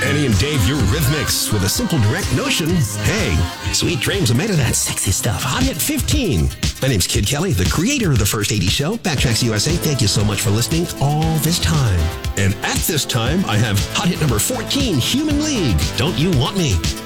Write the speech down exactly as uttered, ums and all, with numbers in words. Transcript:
Annie and Dave Eurythmics with a simple, direct notion. Hey, sweet dreams are made of that sexy stuff. Hot Hit fifteen. My name's Kid Kelly, the creator of the First eighties Show, Backtracks U S A. Thank you so much for listening all this time. And at this time, I have Hot Hit number fourteen, Human League. Don't You Want Me?